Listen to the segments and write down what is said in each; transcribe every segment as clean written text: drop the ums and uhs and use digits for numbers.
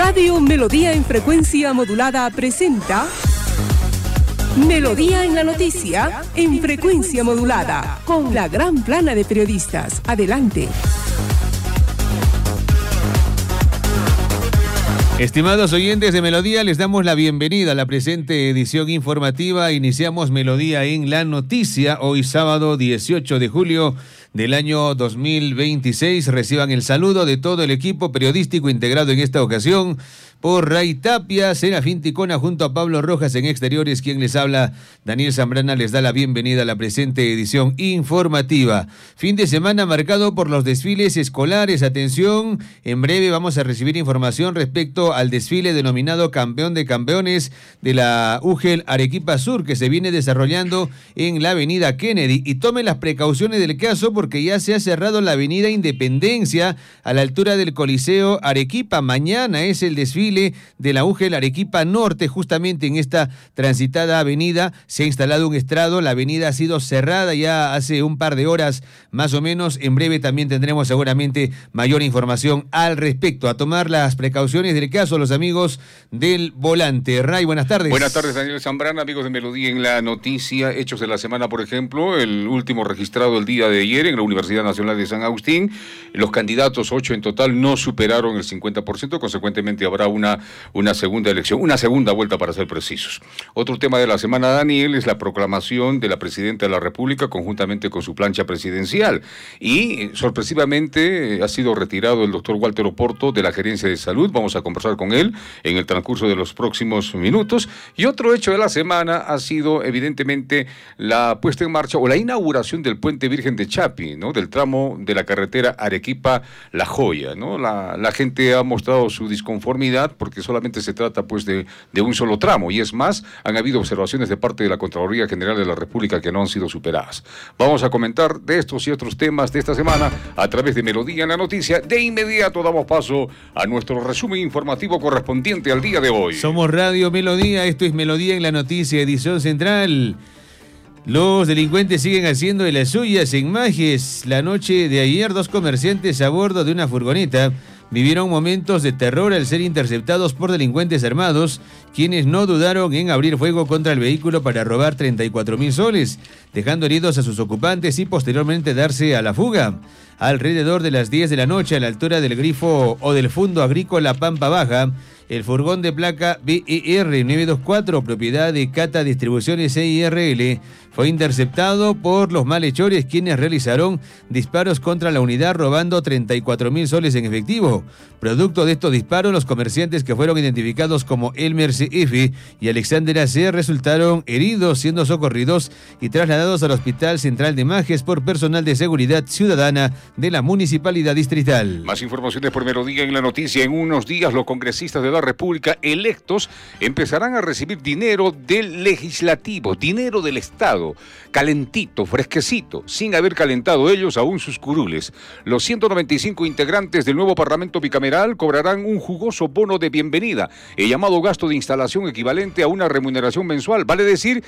Radio Melodía en frecuencia modulada presenta Melodía en la noticia en frecuencia modulada con la gran plana de periodistas. Adelante. Estimados oyentes de Melodía, les damos la bienvenida a la presente edición informativa. Iniciamos Melodía en la noticia, hoy sábado 18 de julio del año 2026. Reciban el saludo de todo el equipo periodístico integrado en esta ocasión por Ray Tapia, Serafín Ticona junto a Pablo Rojas en exteriores. Quien les habla, Daniel Zambrana, les da la bienvenida a la presente edición informativa. Fin de semana marcado por los desfiles escolares. Atención, en breve vamos a recibir información respecto al desfile denominado Campeón de Campeones de la UGEL Arequipa Sur, que se viene desarrollando en la avenida Kennedy. Y tomen las precauciones del caso porque ya se ha cerrado la avenida Independencia a la altura del Coliseo Arequipa. Mañana es el desfile de la UGEL Arequipa Norte. Justamente en esta transitada avenida se ha instalado un estrado. La avenida ha sido cerrada ya hace un par de horas más o menos. En breve también tendremos seguramente mayor información al respecto. A tomar las precauciones del caso los amigos del volante. Ray, buenas tardes. Buenas tardes, Daniel Zambrana, amigos de Melodía en la noticia. Hechos de la semana, por ejemplo, el último registrado el día de ayer en la Universidad Nacional de San Agustín. Los candidatos, 8 en total, no superaron el 50%, consecuentemente habrá una segunda elección, una segunda vuelta para ser precisos. Otro tema de la semana, Daniel, es la proclamación de la Presidenta de la República conjuntamente con su plancha presidencial. Y sorpresivamente ha sido retirado el doctor Walter Oporto de la Gerencia de Salud. Vamos a conversar con él en el transcurso de los próximos minutos. Y otro hecho de la semana ha sido evidentemente la puesta en marcha o la inauguración del Puente Virgen de Chapi, ¿no? Del tramo de la carretera Arequipa-La Joya, ¿no? La gente ha mostrado su disconformidad porque solamente se trata pues de un solo tramo, y es más, han habido observaciones de parte de la Contraloría General de la República que no han sido superadas. Vamos a comentar de estos y otros temas de esta semana a través de Melodía en la noticia. De inmediato damos paso a nuestro resumen informativo correspondiente al día de hoy. Somos Radio Melodía, esto es Melodía en la noticia, edición central. Los delincuentes siguen haciendo de las suyas en Majes. La noche de ayer, 2 comerciantes a bordo de una furgoneta vivieron momentos de terror al ser interceptados por delincuentes armados, quienes no dudaron en abrir fuego contra el vehículo para robar 34.000 soles, dejando heridos a sus ocupantes y posteriormente darse a la fuga. Alrededor de las 10 de la noche, a la altura del grifo o del Fondo Agrícola Pampa Baja, el furgón de placa BER 924, propiedad de Cata Distribuciones CIRL, fue interceptado por los malhechores, quienes realizaron disparos contra la unidad robando 34.000 soles en efectivo. Producto de estos disparos, los comerciantes que fueron identificados como Elmer CF y Alexander AC resultaron heridos, siendo socorridos y trasladados al Hospital Central de Majes por personal de seguridad ciudadana de la Municipalidad Distrital. Más informaciones por Melodía en la noticia. En unos días los congresistas de la República electos empezarán a recibir dinero del legislativo, dinero del Estado, calentito, fresquecito, sin haber calentado ellos aún sus curules. Los 195 integrantes del nuevo Parlamento bicameral cobrarán un jugoso bono de bienvenida, el llamado gasto de instalación equivalente a una remuneración mensual, vale decir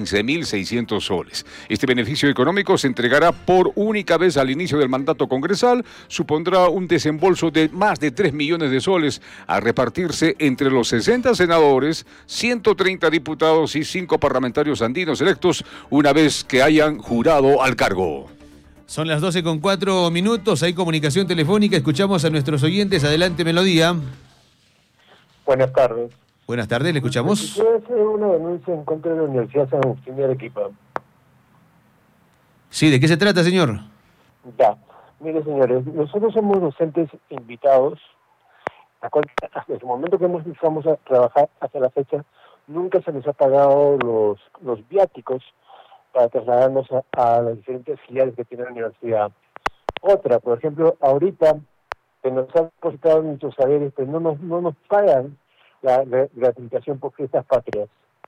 15.600 soles. Este beneficio económico se entregará por única vez al inicio del mandato congresal, supondrá un desembolso de más de 3 millones de soles a repartirse entre los 60 senadores, 130 diputados y 5 parlamentarios andinos electos una vez que hayan jurado al cargo. Son las 12:04, hay comunicación telefónica, escuchamos a nuestros oyentes. Adelante, Melodía. Buenas tardes. Buenas tardes, le escuchamos. Quisiera hacer una denuncia en contra de la Universidad San Agustín de Arequipa. Sí, ¿de qué se trata, señor? Ya, mire señores, nosotros somos docentes invitados, hasta el momento que empezamos a trabajar hasta la fecha, nunca se nos ha pagado los viáticos para trasladarnos a las diferentes filiales que tiene la universidad. Otra, por ejemplo, ahorita que nos han depositado nuestros saberes, pero no nos pagan la gratificación por fiestas patrias.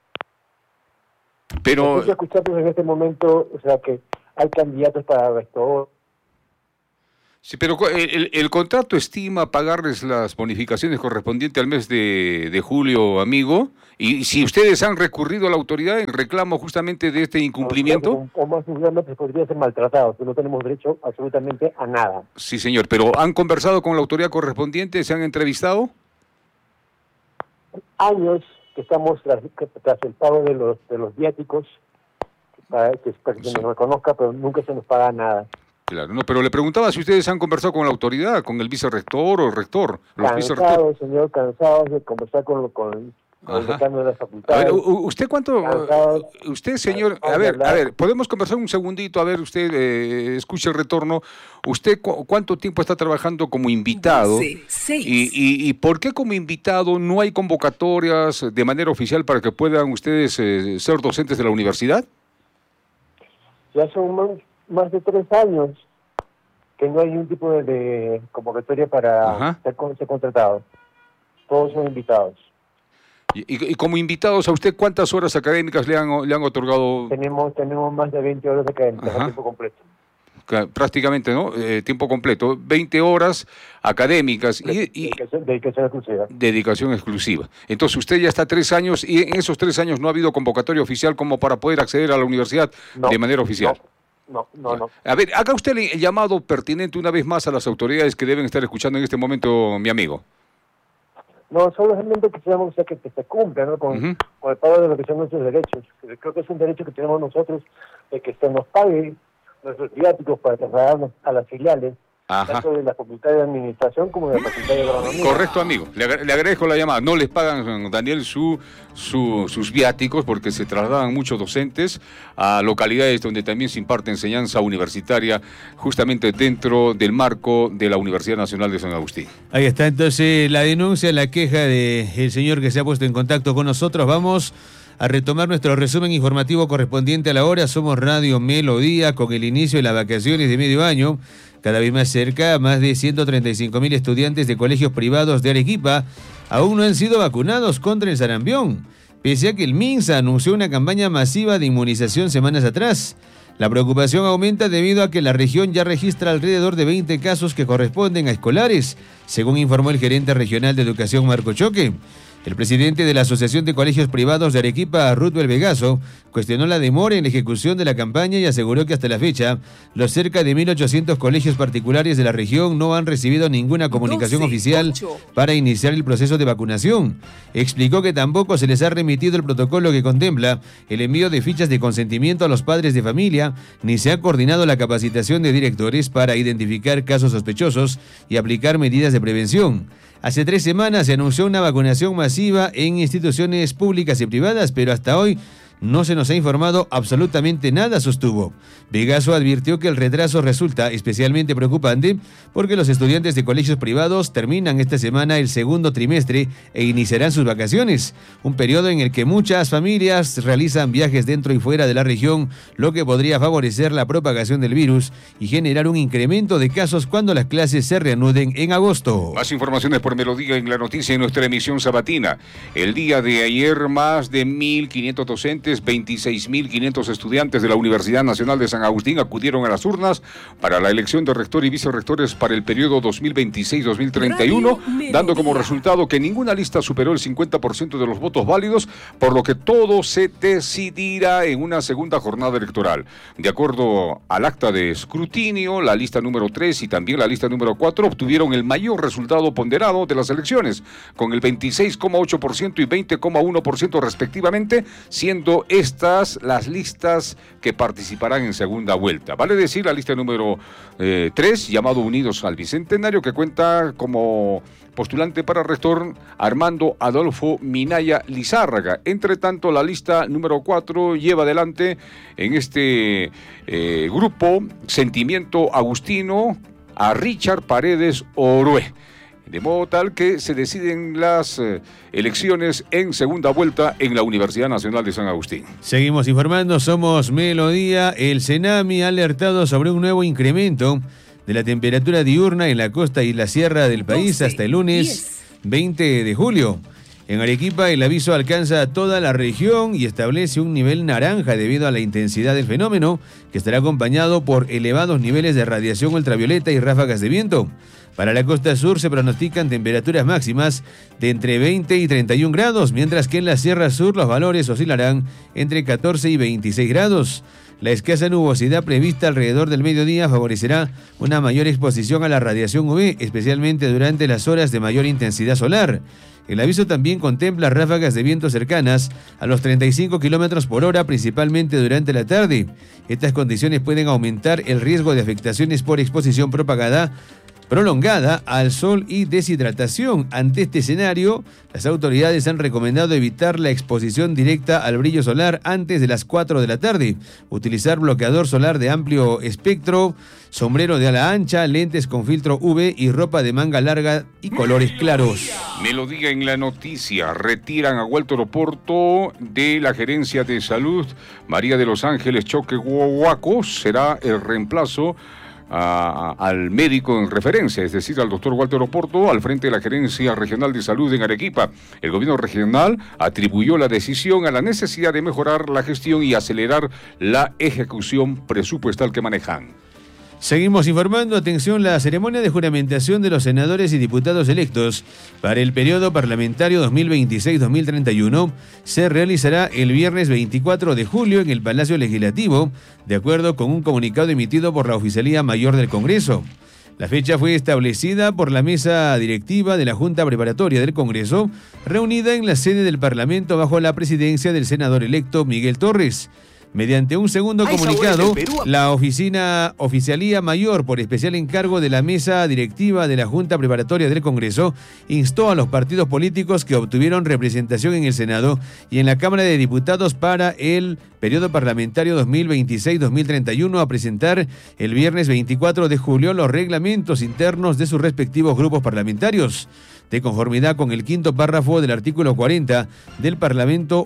Pero escuchamos en este momento, o sea, que hay candidatos para esto. Sí, pero el contrato estima pagarles las bonificaciones correspondientes al mes de julio, amigo, y si ustedes han recurrido a la autoridad en reclamo justamente de este incumplimiento... O más seguramente podría ser maltratados, que no tenemos derecho absolutamente a nada. Sí, señor, pero ¿han conversado con la autoridad correspondiente? ¿Se han entrevistado? años que estamos tras el pago de los viáticos, para que se nos reconozca, pero nunca se nos paga nada. Claro, no, pero le preguntaba si ustedes han conversado con la autoridad, con el vicerrector o el rector. Cansados, señor, cansados de conversar con el decano de la facultad. A ver, ¿usted cuánto? Usted, señor, a ver, podemos conversar un segundito, a ver, usted escuche el retorno. ¿Usted cuánto tiempo está trabajando como invitado? ¿Y por qué como invitado no hay convocatorias de manera oficial para que puedan ustedes ser docentes de la universidad? Ya son más de 3 años que no hay un tipo de convocatoria para ser contratado. Todos son invitados. Y como invitados, ¿a usted cuántas horas académicas le han otorgado? Tenemos más de 20 horas académicas a tiempo completo. Prácticamente, ¿no? Tiempo completo. 20 horas académicas. Dedicación exclusiva. Dedicación exclusiva. Entonces, usted ya está 3 años y en esos 3 años no ha habido convocatoria oficial como para poder acceder a la universidad de manera oficial. No. A ver, haga usted el llamado pertinente una vez más a las autoridades que deben estar escuchando en este momento, mi amigo. No, solamente quisiéramos que se cumpla, ¿no? Con el pago de lo que son nuestros derechos. Creo que es un derecho que tenemos nosotros de que se nos pague nuestros viáticos para trasladarnos a las filiales, tanto de la Facultad de Administración como de la Facultad de Agronomía. Correcto, amigo. Le agradezco la llamada. No les pagan, Daniel, sus viáticos porque se trasladan muchos docentes a localidades donde también se imparte enseñanza universitaria, justamente dentro del marco de la Universidad Nacional de San Agustín. Ahí está entonces la denuncia, la queja del señor que se ha puesto en contacto con nosotros. Vamos a retomar nuestro resumen informativo correspondiente a la hora. Somos Radio Melodía, con el inicio de las vacaciones de medio año. Cada vez más cerca, más de 135.000 estudiantes de colegios privados de Arequipa aún no han sido vacunados contra el sarampión, pese a que el MINSA anunció una campaña masiva de inmunización semanas atrás. La preocupación aumenta debido a que la región ya registra alrededor de 20 casos que corresponden a escolares, según informó el gerente regional de educación Marco Choque. El presidente de la Asociación de Colegios Privados de Arequipa, Rutbel Vegaso, cuestionó la demora en la ejecución de la campaña y aseguró que hasta la fecha, los cerca de 1.800 colegios particulares de la región no han recibido ninguna comunicación oficial para iniciar el proceso de vacunación. Explicó que tampoco se les ha remitido el protocolo que contempla el envío de fichas de consentimiento a los padres de familia, ni se ha coordinado la capacitación de directores para identificar casos sospechosos y aplicar medidas de prevención. Hace 3 semanas se anunció una vacunación masiva en instituciones públicas y privadas, pero hasta hoy no se nos ha informado absolutamente nada, sostuvo. Vegaso advirtió que el retraso resulta especialmente preocupante porque los estudiantes de colegios privados terminan esta semana el segundo trimestre e iniciarán sus vacaciones, un periodo en el que muchas familias realizan viajes dentro y fuera de la región, lo que podría favorecer la propagación del virus y generar un incremento de casos cuando las clases se reanuden en agosto. Más informaciones por Melodía en la noticia en nuestra emisión sabatina. El día de ayer, más de 1.500 docentes, 26.500 estudiantes de la Universidad Nacional de San Agustín acudieron a las urnas para la elección de rector y vicerrectores para el periodo 2026-2031, dando como resultado que ninguna lista superó el 50% de los votos válidos, por lo que todo se decidirá en una segunda jornada electoral. De acuerdo al acta de escrutinio, la lista número 3 y también la lista número 4 obtuvieron el mayor resultado ponderado de las elecciones, con el 26,8% y 20,1% respectivamente, siendo estas las listas que participarán en segunda vuelta. Vale decir la lista número 3, llamado Unidos al Bicentenario, que cuenta como postulante para rector Armando Adolfo Minaya Lizárraga. Entre tanto, la lista número 4 lleva adelante en este grupo Sentimiento Agustino a Richard Paredes Orue. De modo tal que se deciden las elecciones en segunda vuelta en la Universidad Nacional de San Agustín. Seguimos informando, somos Melodía. El CENAMI ha alertado sobre un nuevo incremento de la temperatura diurna en la costa y la sierra del país hasta el lunes 20 de julio. En Arequipa el aviso alcanza a toda la región y establece un nivel naranja debido a la intensidad del fenómeno, que estará acompañado por elevados niveles de radiación ultravioleta y ráfagas de viento. Para la costa sur se pronostican temperaturas máximas de entre 20 y 31 grados, mientras que en la sierra sur los valores oscilarán entre 14 y 26 grados. La escasa nubosidad prevista alrededor del mediodía favorecerá una mayor exposición a la radiación UV, especialmente durante las horas de mayor intensidad solar. El aviso también contempla ráfagas de viento cercanas a los 35 kilómetros por hora, principalmente durante la tarde. Estas condiciones pueden aumentar el riesgo de afectaciones por exposición prolongada al sol y deshidratación. Ante este escenario, las autoridades han recomendado evitar la exposición directa al brillo solar antes de las 4 de la tarde, utilizar bloqueador solar de amplio espectro, sombrero de ala ancha, lentes con filtro UV y ropa de manga larga y colores claros. Melodía en la noticia. Retiran a Walter Oporto de la gerencia de salud. María de los Ángeles Choque Huaco será el reemplazo al médico en referencia, es decir, al doctor Walter Oporto, al frente de la Gerencia Regional de Salud en Arequipa. El gobierno regional atribuyó la decisión a la necesidad de mejorar la gestión y acelerar la ejecución presupuestal que manejan. Seguimos informando. Atención, la ceremonia de juramentación de los senadores y diputados electos para el periodo parlamentario 2026-2031 se realizará el viernes 24 de julio en el Palacio Legislativo, de acuerdo con un comunicado emitido por la Oficialía Mayor del Congreso. La fecha fue establecida por la mesa directiva de la Junta Preparatoria del Congreso, reunida en la sede del Parlamento bajo la presidencia del senador electo Miguel Torres. Mediante un segundo comunicado, la Oficialía Mayor, por especial encargo de la mesa directiva de la Junta Preparatoria del Congreso, instó a los partidos políticos que obtuvieron representación en el Senado y en la Cámara de Diputados para el periodo parlamentario 2026-2031 a presentar el viernes 24 de julio los reglamentos internos de sus respectivos grupos parlamentarios, de conformidad con el quinto párrafo del artículo 40 del Parlamento.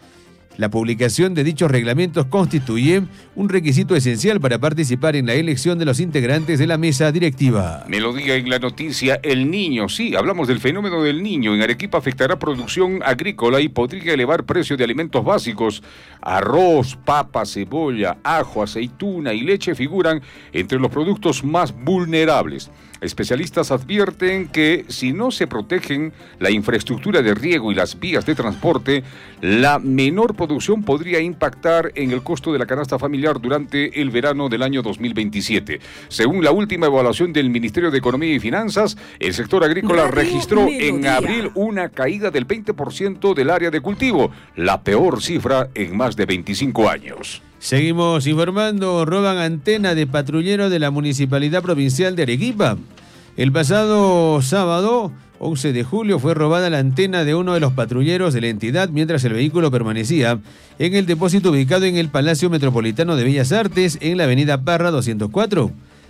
La publicación de dichos reglamentos constituye un requisito esencial para participar en la elección de los integrantes de la mesa directiva. Melodía en la noticia. El Niño, sí, hablamos del fenómeno del Niño. En Arequipa afectará producción agrícola y podría elevar precios de alimentos básicos. Arroz, papa, cebolla, ajo, aceituna y leche figuran entre los productos más vulnerables. Especialistas advierten que si no se protegen la infraestructura de riego y las vías de transporte, la menor producción podría impactar en el costo de la canasta familiar durante el verano del año 2027. Según la última evaluación del Ministerio de Economía y Finanzas, el sector agrícola registró en abril una caída del 20% del área de cultivo, la peor cifra en más de 25 años. Seguimos informando. Roban antena de patrullero de la Municipalidad Provincial de Arequipa. El pasado sábado, 11 de julio, fue robada la antena de uno de los patrulleros de la entidad mientras el vehículo permanecía en el depósito ubicado en el Palacio Metropolitano de Bellas Artes, en la avenida Parra 204.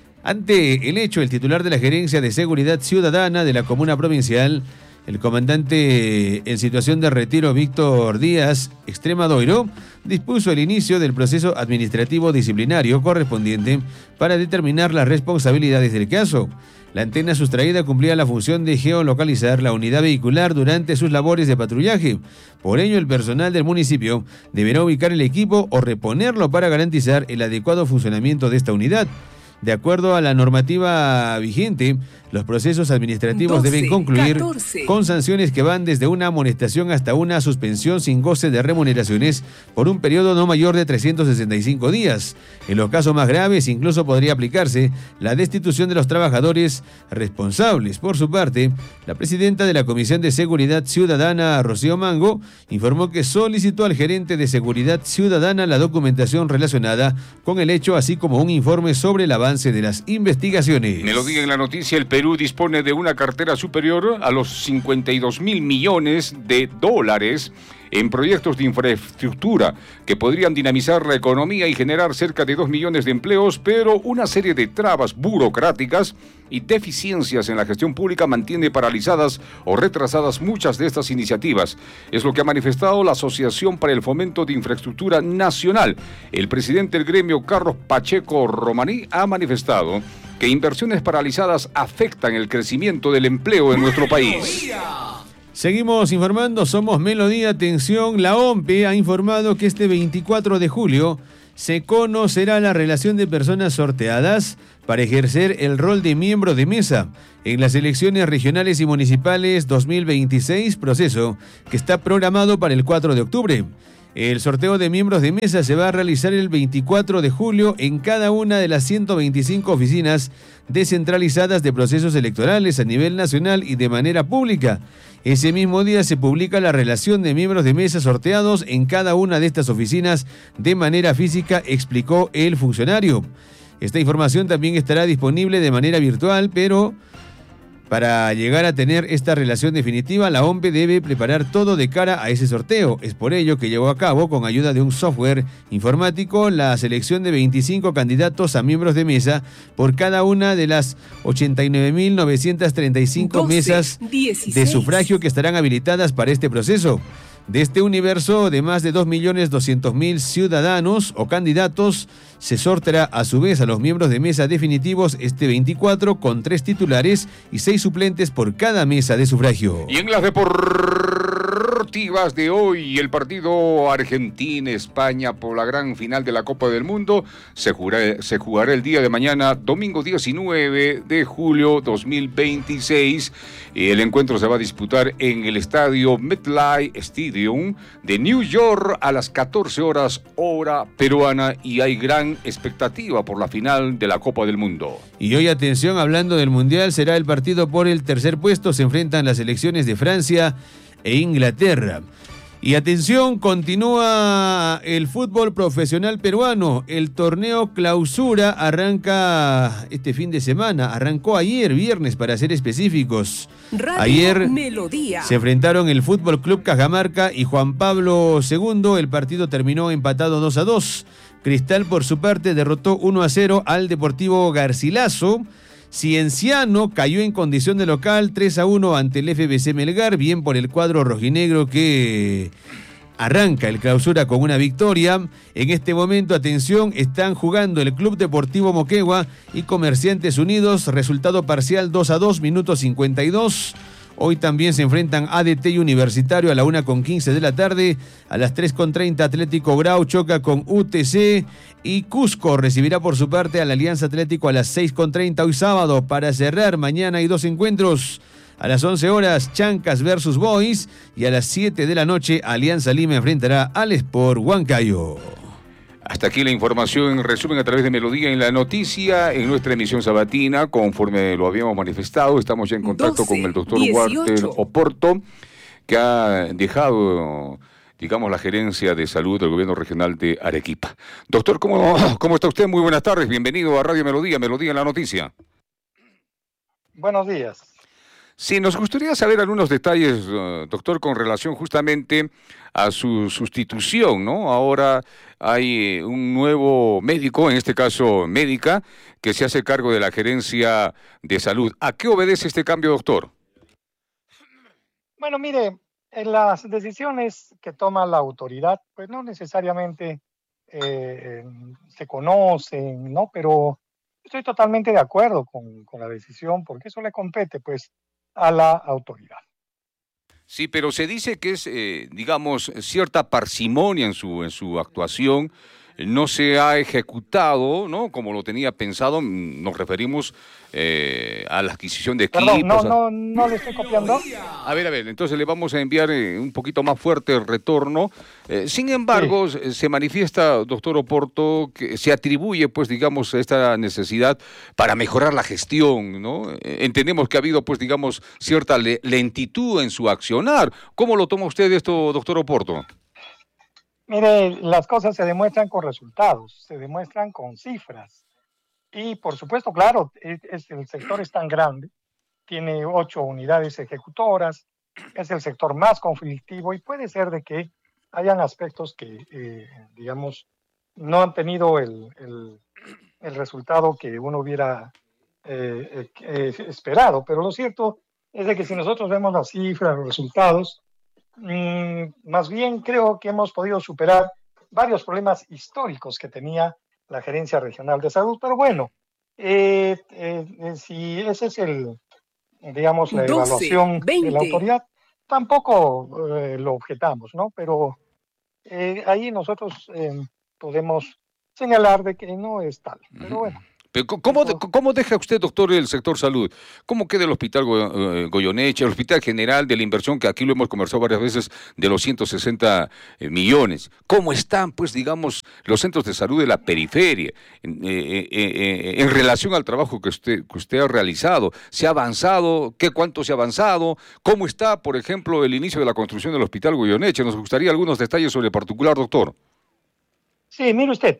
Ante el hecho, el titular de la Gerencia de Seguridad Ciudadana de la Comuna Provincial, el comandante en situación de retiro Víctor Díaz Extremadoiro, dispuso el inicio del proceso administrativo disciplinario correspondiente para determinar las responsabilidades del caso. La antena sustraída cumplía la función de geolocalizar la unidad vehicular durante sus labores de patrullaje. Por ello, el personal del municipio deberá ubicar el equipo o reponerlo para garantizar el adecuado funcionamiento de esta unidad. De acuerdo a la normativa vigente, los procesos administrativos deben concluir con sanciones que van desde una amonestación hasta una suspensión sin goce de remuneraciones por un periodo no mayor de 365 días. En los casos más graves, incluso podría aplicarse la destitución de los trabajadores responsables. Por su parte, la presidenta de la Comisión de Seguridad Ciudadana, Rocío Mango, informó que solicitó al gerente de Seguridad Ciudadana la documentación relacionada con el hecho, así como un informe sobre el avance de las investigaciones. Melodía en la noticia. El Perú dispone de una cartera superior a los 52.000 millones de dólares en proyectos de infraestructura que podrían dinamizar la economía y generar cerca de 2 millones de empleos, pero una serie de trabas burocráticas y deficiencias en la gestión pública mantiene paralizadas o retrasadas muchas de estas iniciativas. Es lo que ha manifestado la Asociación para el Fomento de Infraestructura Nacional. El presidente del gremio, Carlos Pacheco Romaní, ha manifestado que inversiones paralizadas afectan el crecimiento del empleo en nuestro país. Seguimos informando, somos Melodía. Atención, la OMPE ha informado que este 24 de julio se conocerá la relación de personas sorteadas para ejercer el rol de miembro de mesa en las elecciones regionales y municipales 2026, proceso que está programado para el 4 de octubre. El sorteo de miembros de mesa se va a realizar el 24 de julio en cada una de las 125 oficinas descentralizadas de procesos electorales a nivel nacional y de manera pública. Ese mismo día se publica la relación de miembros de mesa sorteados en cada una de estas oficinas de manera física, explicó el funcionario. Esta información también estará disponible de manera virtual, pero para llegar a tener esta relación definitiva, la OMPE debe preparar todo de cara a ese sorteo. Es por ello que llevó a cabo, con ayuda de un software informático, la selección de 25 candidatos a miembros de mesa por cada una de las 89.935 mesas 16 de sufragio que estarán habilitadas para este proceso. De este universo de más de 2.200.000 ciudadanos o candidatos, se sorteará a su vez a los miembros de mesa definitivos este 24 con 3 titulares y 6 suplentes por cada mesa de sufragio. Y en las deportivas de hoy, el partido Argentina-España por la gran final de la Copa del Mundo se jugará el día de mañana, domingo 19 de julio 2026. El encuentro se va a disputar en el estadio MetLife Stadium de New York a las 14 horas hora peruana, y hay gran expectativa por la final de la Copa del Mundo. Y hoy, atención, hablando del Mundial, será el partido por el tercer puesto. Se enfrentan las selecciones de Francia e Inglaterra. Y atención, continúa el fútbol profesional peruano. El torneo Clausura arranca este fin de semana. Arrancó ayer, viernes, para ser específicos. Ayer Melodía. Se enfrentaron el Fútbol Club Cajamarca y Juan Pablo II. El partido terminó empatado 2-2. Cristal, por su parte, derrotó 1-0 al Deportivo Garcilaso. Cienciano cayó en condición de local 3-1 ante el FBC Melgar, bien por el cuadro rojinegro que arranca el Clausura con una victoria. En este momento, atención, están jugando el Club Deportivo Moquegua y Comerciantes Unidos, resultado parcial 2-2, minuto 52. Hoy también se enfrentan ADT y Universitario a la 1:15 de la tarde. A las 3:30 Atlético Grau choca con UTC y Cusco recibirá por su parte a la Alianza Atlético a las 6:30 hoy sábado. Para cerrar, mañana hay 2 encuentros. A las 11 horas, Chancas versus Boys, y a las 7 de la noche, Alianza Lima enfrentará al Sport Huancayo. Hasta aquí la información en resumen a través de Melodía en la Noticia, en nuestra emisión sabatina. Conforme lo habíamos manifestado, estamos ya en contacto con el doctor Walter Oporto, que ha dejado, digamos, la gerencia de salud del gobierno regional de Arequipa. Doctor, ¿cómo está usted? Muy buenas tardes, bienvenido a Radio Melodía, Melodía en la Noticia. Buenos días. Sí, nos gustaría saber algunos detalles, doctor, con relación justamente a su sustitución, ¿no? Ahora hay un nuevo médico, en este caso médica, que se hace cargo de la gerencia de salud. ¿A qué obedece este cambio, doctor? Bueno, mire, en las decisiones que toma la autoridad, pues no necesariamente se conocen, ¿no? Pero estoy totalmente de acuerdo con la decisión, porque eso le compete, pues, a la autoridad. Sí, pero se dice que es, digamos, cierta parsimonia en su actuación. No se ha ejecutado, ¿no?, como lo tenía pensado. Nos referimos a la adquisición de equipos. Perdón, no le estoy copiando. A ver, entonces le vamos a enviar un poquito más fuerte el retorno. Sin embargo, sí, se manifiesta, doctor Oporto, que se atribuye, pues, digamos, esta necesidad para mejorar la gestión, ¿no? Entendemos que ha habido, pues, digamos, cierta lentitud en su accionar. ¿Cómo lo toma usted esto, doctor Oporto? Mire, las cosas se demuestran con resultados, se demuestran con cifras. Y por supuesto, claro, el sector es tan grande, tiene 8 unidades ejecutoras, es el sector más conflictivo y puede ser de que hayan aspectos que, digamos, no han tenido el resultado que uno hubiera esperado. Pero lo cierto es de que si nosotros vemos las cifras, los resultados, más bien creo que hemos podido superar varios problemas históricos que tenía la Gerencia Regional de Salud. Pero bueno, si ese es digamos, la evaluación de la autoridad, tampoco lo objetamos, ¿no? Pero ahí nosotros podemos señalar de que no es tal. Pero bueno. Pero ¿cómo deja usted, doctor, el sector salud? ¿Cómo queda el Hospital Goyeneche, el Hospital General, de la inversión que aquí lo hemos conversado varias veces, de los 160 millones? ¿Cómo están, pues, digamos, los centros de salud de la periferia en relación al trabajo que usted ha realizado? ¿Se ha avanzado? ¿Cuánto se ha avanzado? ¿Cómo está, por ejemplo, el inicio de la construcción del Hospital Goyeneche? Nos gustaría algunos detalles sobre el particular, doctor. Sí, mire usted,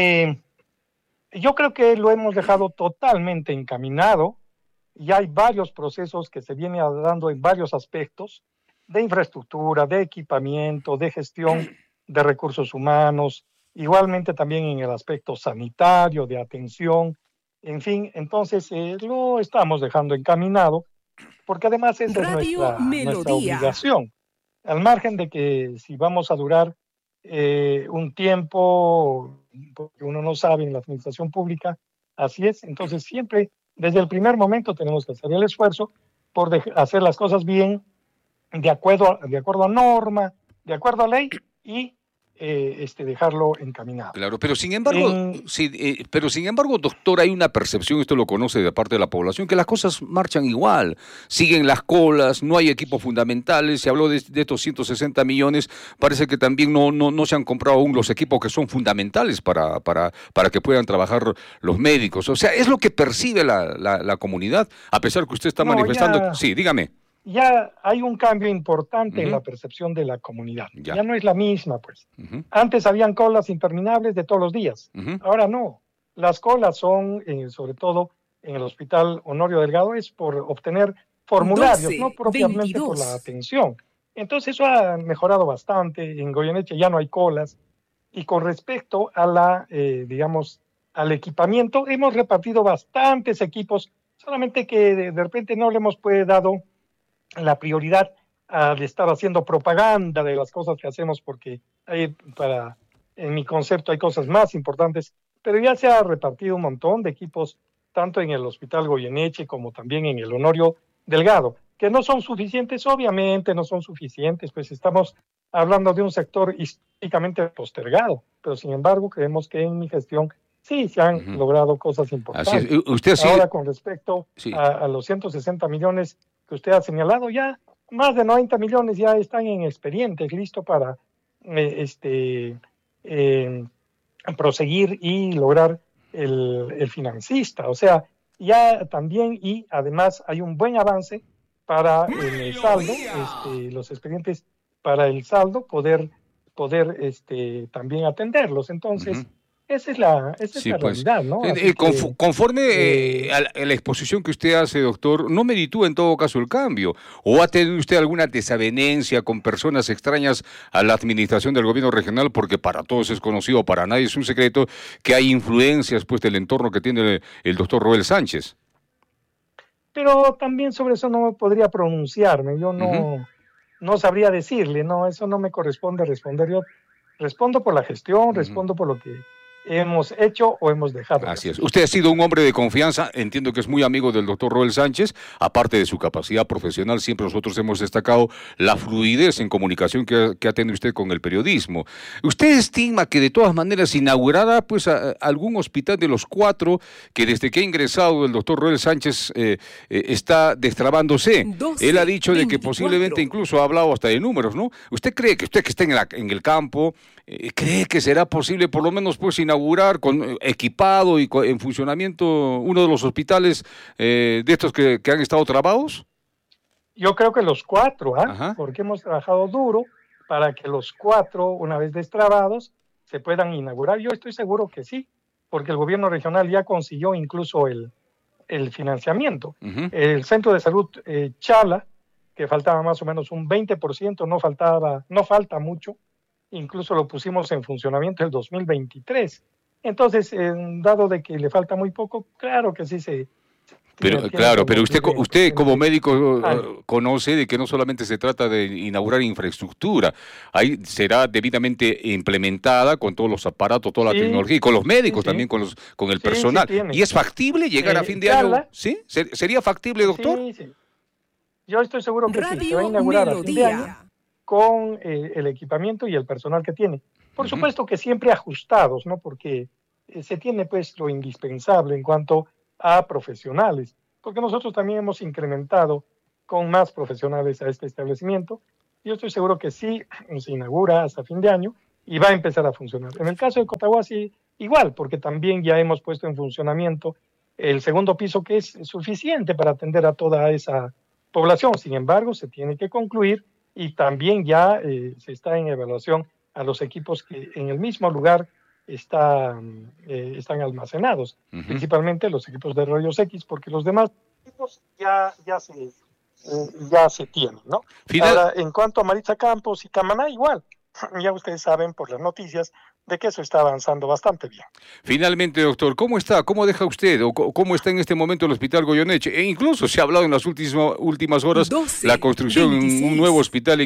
yo creo que lo hemos dejado totalmente encaminado. Ya hay varios procesos que se vienen dando en varios aspectos de infraestructura, de equipamiento, de gestión de recursos humanos, igualmente también en el aspecto sanitario, de atención, en fin, entonces lo estamos dejando encaminado, porque además esa es nuestra obligación, al margen de que si vamos a durar un tiempo, porque uno no sabe en la administración pública, así es, entonces siempre, desde el primer momento tenemos que hacer el esfuerzo por hacer las cosas bien, de acuerdo a norma, de acuerdo a ley, y dejarlo encaminado. Claro, pero sin embargo, doctor, hay una percepción, esto lo conoce de parte de la población, que las cosas marchan igual, siguen las colas, no hay equipos fundamentales. Se habló de estos 160 millones, parece que también no se han comprado aún los equipos que son fundamentales para que puedan trabajar los médicos. O sea, es lo que percibe la comunidad, a pesar que usted está manifestando. Sí, dígame. Ya hay un cambio importante en la percepción de la comunidad. Ya no es la misma, pues. Antes habían colas interminables de todos los días. Ahora no. Las colas son, sobre todo en el Hospital Honorio Delgado, es por obtener formularios, no propiamente 22. Por la atención. Entonces eso ha mejorado bastante. En Goyeneche ya no hay colas. Y con respecto a al equipamiento, hemos repartido bastantes equipos, solamente que de repente no le hemos dado la prioridad de estar haciendo propaganda de las cosas que hacemos, porque en mi concepto hay cosas más importantes, pero ya se ha repartido un montón de equipos, tanto en el Hospital Goyeneche como también en el Honorio Delgado, que no son suficientes, obviamente no son suficientes, pues estamos hablando de un sector históricamente postergado, pero sin embargo creemos que en mi gestión sí se han logrado cosas importantes. Así es. Ahora, con respecto a los 160 millones que usted ha señalado, ya más de 90 millones ya están en expedientes, listo para proseguir y lograr el financista. O sea, ya también, y además hay un buen avance para el saldo, los expedientes para el saldo, poder también atenderlos. Entonces, esa es la realidad, ¿no? Conforme a la exposición que usted hace, doctor, ¿no meritúa en todo caso el cambio? ¿O ha tenido usted alguna desavenencia con personas extrañas a la administración del gobierno regional? Porque para todos es conocido, para nadie es un secreto, que hay influencias pues del entorno que tiene el doctor Roel Sánchez. Pero también sobre eso no podría pronunciarme, yo no sabría decirle, no, eso no me corresponde responder. Yo respondo por la gestión, respondo por lo que hemos hecho o hemos dejado. Así es. Usted ha sido un hombre de confianza, entiendo que es muy amigo del doctor Roel Sánchez, aparte de su capacidad profesional, siempre nosotros hemos destacado la fluidez en comunicación que ha tenido usted con el periodismo. ¿Usted estima que de todas maneras inaugurará pues algún hospital de los 4 que desde que ha ingresado el doctor Roel Sánchez está destrabándose? 12, él ha dicho 24. De que posiblemente incluso ha hablado hasta de números, ¿no? ¿Usted cree que usted que está en el campo, cree que será posible por lo menos pues inaugurar equipado y en funcionamiento uno de los hospitales de estos que han estado trabados? Yo creo que los 4, porque hemos trabajado duro para que los 4, una vez destrabados, se puedan inaugurar. Yo estoy seguro que sí, porque el gobierno regional ya consiguió incluso el financiamiento. El centro de salud Chala, que faltaba más o menos un 20%, no falta mucho, incluso lo pusimos en funcionamiento el 2023. Entonces, dado de que le falta muy poco, claro que sí se... Pero usted como médico conoce de que no solamente se trata de inaugurar infraestructura, ahí será debidamente implementada con todos los aparatos, toda la tecnología, y con los médicos también, con el personal. ¿Y es factible llegar a fin de año? ¿Sí? ¿Sería factible, doctor? Sí. Yo estoy seguro que sí, se va a inaugurar a fin de año con el equipamiento y el personal que tiene. Por supuesto que siempre ajustados, ¿no? Porque se tiene pues lo indispensable en cuanto a profesionales, porque nosotros también hemos incrementado con más profesionales a este establecimiento. Yo estoy seguro que sí se inaugura hasta fin de año y va a empezar a funcionar. En el caso de Cotahuasi, igual, porque también ya hemos puesto en funcionamiento el segundo piso, que es suficiente para atender a toda esa población. Sin embargo, se tiene que concluir y también ya se está en evaluación a los equipos que en el mismo lugar están almacenados, principalmente los equipos de rayos X, porque los demás equipos ya se tienen, ¿no? Ahora, en cuanto a Maritza Campos y Camaná, igual, ya ustedes saben por las noticias de que eso está avanzando bastante bien. Finalmente, doctor, ¿cómo está? ¿Cómo deja usted? ¿O cómo está en este momento el Hospital Goyeneche? E incluso se ha hablado en las últimas horas la construcción de un nuevo hospital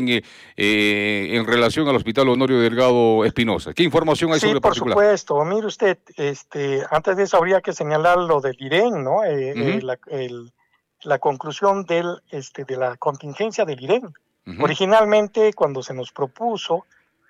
en relación al Hospital Honorio Delgado Espinosa. ¿Qué información hay sobre el particular? Por supuesto. Mire usted, antes de eso habría que señalar lo del IREN, ¿no? La conclusión de la contingencia del IREN. Originalmente, cuando se nos propuso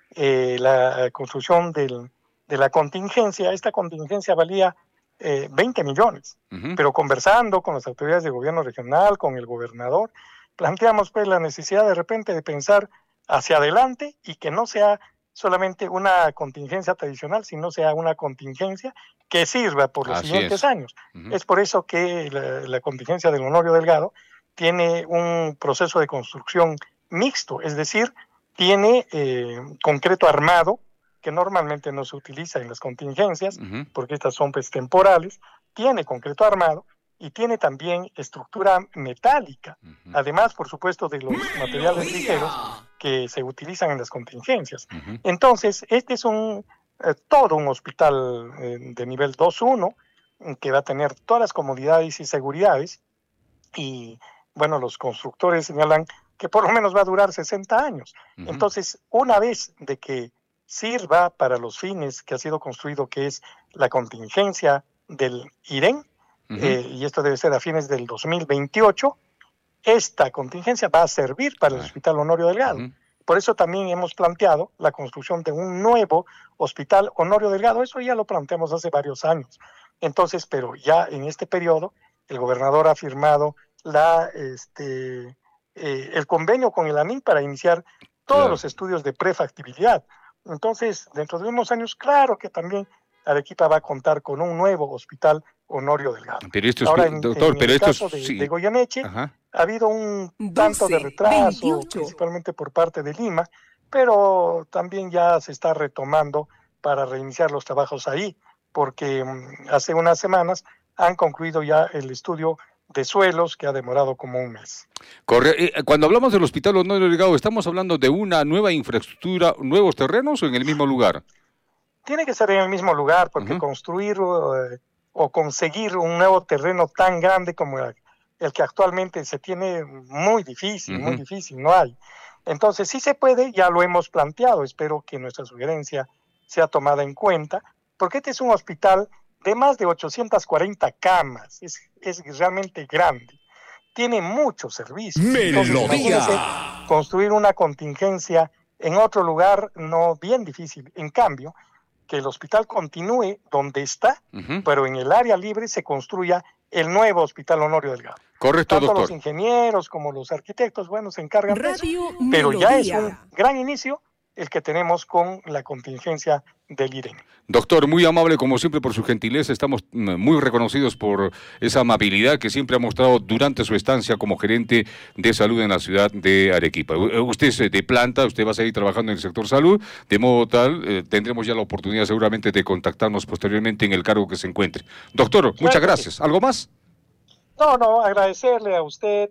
la construcción de la contingencia, esta contingencia valía 20 millones, pero conversando con las autoridades de gobierno regional, con el gobernador, planteamos pues la necesidad de repente de pensar hacia adelante y que no sea solamente una contingencia tradicional, sino sea una contingencia que sirva por los siguientes años. Es por eso que la contingencia del Honorio Delgado tiene un proceso de construcción mixto, es decir, tiene concreto armado, que normalmente no se utiliza en las contingencias, porque estas son pues temporales, tiene concreto armado y tiene también estructura metálica, además, por supuesto, de los materiales ligeros que se utilizan en las contingencias. Entonces, este es todo un hospital de nivel 2-1, que va a tener todas las comodidades y seguridades, y bueno, los constructores señalan que por lo menos va a durar 60 años. Entonces, una vez de que sirva para los fines que ha sido construido, que es la contingencia del IREN, y esto debe ser a fines del 2028, esta contingencia va a servir para el Hospital Honorio Delgado. Por eso también hemos planteado la construcción de un nuevo Hospital Honorio Delgado. Eso ya lo planteamos hace varios años. Entonces, pero ya en este periodo, el gobernador ha firmado el convenio con el ANIM para iniciar todos los estudios de prefactibilidad. Entonces, dentro de unos años, claro que también Arequipa va a contar con un nuevo Hospital Honorio Delgado. Pero esto es, ahora, doctor, en el caso de Goyeneche, ha habido un tanto de retraso, principalmente por parte de Lima, pero también ya se está retomando para reiniciar los trabajos ahí, porque hace unas semanas han concluido ya el estudio de suelos, que ha demorado como un mes. Cuando hablamos del Hospital Honorio Delgado, ¿estamos hablando de una nueva infraestructura, nuevos terrenos o en el mismo lugar? Tiene que ser en el mismo lugar, porque construir o conseguir un nuevo terreno tan grande como el que actualmente se tiene, muy difícil, no hay. Entonces, sí se puede, ya lo hemos planteado, espero que nuestra sugerencia sea tomada en cuenta, porque este es un hospital de más de 840 camas, es realmente grande, tiene muchos servicios. Entonces, construir una contingencia en otro lugar, no, bien difícil. En cambio, que el hospital continúe donde está, pero en el área libre se construya el nuevo Hospital Honorio Delgado. Correcto, Tanto doctor. Los ingenieros como los arquitectos, bueno, se encargan de eso, pero ya es un gran inicio el que tenemos con la contingencia del IREN. Doctor, muy amable como siempre por su gentileza, estamos muy reconocidos por esa amabilidad que siempre ha mostrado durante su estancia como gerente de salud en la ciudad de Arequipa. Usted es de planta, usted va a seguir trabajando en el sector salud, de modo tal, tendremos ya la oportunidad seguramente de contactarnos posteriormente en el cargo que se encuentre. Doctor, muchas gracias. ¿Algo más? No, agradecerle a usted,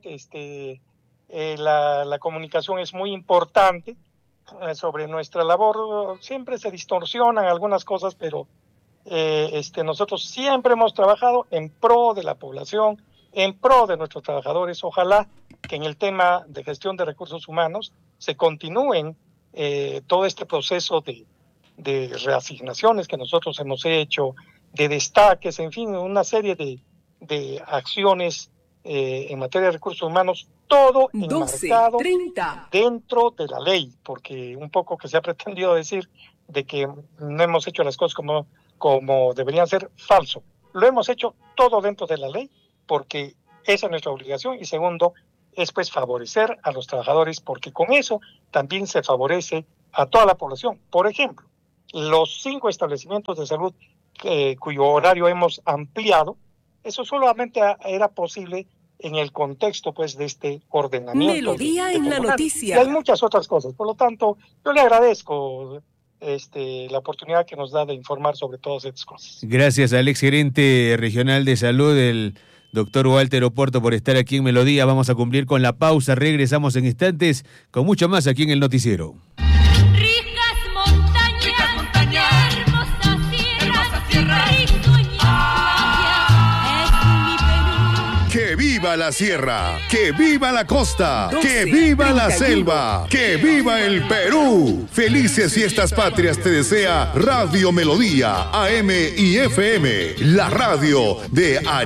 la comunicación es muy importante sobre nuestra labor. Siempre se distorsionan algunas cosas, pero nosotros siempre hemos trabajado en pro de la población, en pro de nuestros trabajadores. Ojalá que en el tema de gestión de recursos humanos se continúen todo este proceso de reasignaciones que nosotros hemos hecho, de destaques, en fin, una serie de acciones en materia de recursos humanos, todo enmarcado dentro de la ley, porque un poco que se ha pretendido decir de que no hemos hecho las cosas como como deberían ser, falso. Lo hemos hecho todo dentro de la ley porque esa es nuestra obligación, y segundo, es pues favorecer a los trabajadores, porque con eso también se favorece a toda la población. Por ejemplo, los 5 establecimientos de salud cuyo horario hemos ampliado, eso solamente era posible en el contexto pues de este ordenamiento. Melodía en la noticia. Y hay muchas otras cosas. Por lo tanto, yo le agradezco la oportunidad que nos da de informar sobre todas estas cosas. Gracias al exgerente regional de salud, el doctor Walter Oporto, por estar aquí en Melodía. Vamos a cumplir con la pausa. Regresamos en instantes con mucho más aquí en el noticiero. ¡Que viva la sierra! ¡Que viva la costa! ¡Que viva la selva! ¡Que viva el Perú! Felices fiestas patrias te desea Radio Melodía, AM y FM, la radio de